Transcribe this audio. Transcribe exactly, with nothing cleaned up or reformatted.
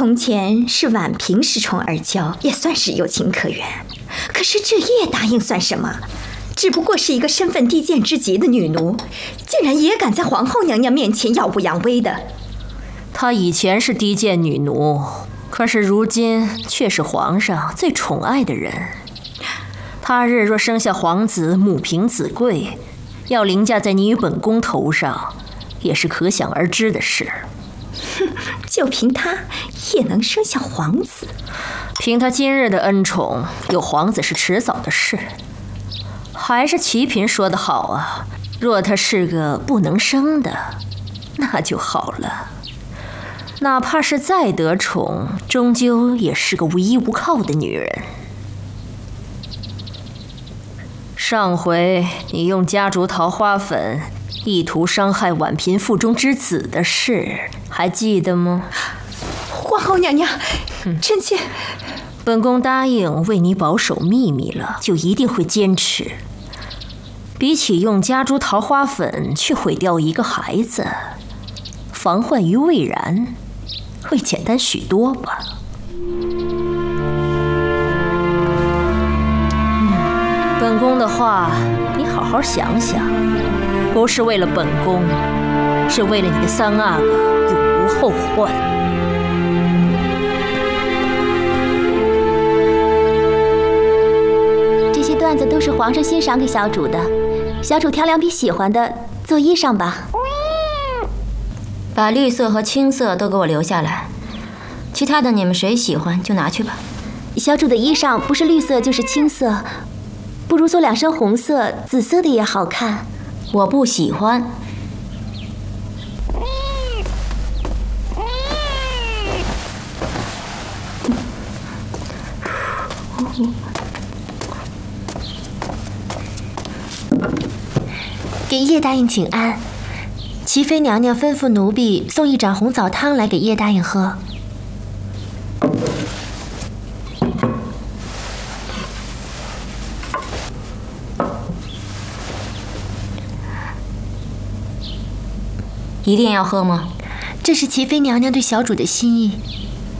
从前是婉嫔恃宠而骄，也算是有情可原。可是这叶答应算什么？只不过是一个身份低贱之极的女奴，竟然也敢在皇后娘娘面前耀武扬威的。 她以前是低贱女奴，可是如今却是皇上最宠爱的人。他日若生下皇子，母凭子贵，要凌驾在你与本宫头上，也是可想而知的事。 哼，就凭他也能生下皇子？ 凭他今日的恩宠，有皇子是迟早的事。还是齐嫔说得好啊，若他是个不能生的，那就好了。哪怕是再得宠，终究也是个无依无靠的女人。上回你用夹竹桃花粉意图伤害婉嫔腹中之子的事，还记得吗？ 皇后娘娘，臣妾…… 本宫答应为你保守秘密了，就一定会坚持。比起用夹竹桃花粉去毁掉一个孩子，防患于未然，会简单许多吧。嗯，本宫的话你好好想想，不是为了本宫，是为了你的三阿哥永无后患。 这些段子都是皇上欣赏给小主的，小主挑两笔喜欢的做衣裳吧。 把绿色和青色都给我留下来，其他的你们谁喜欢就拿去吧。 小主的衣裳不是绿色就是青色，不如做两身红色、紫色的也好看。 我不喜欢。 给叶答应请安，齐妃娘娘吩咐奴婢送一盏红枣汤来给叶答应喝。 一定要喝吗？ 这是齐妃娘娘对小主的心意。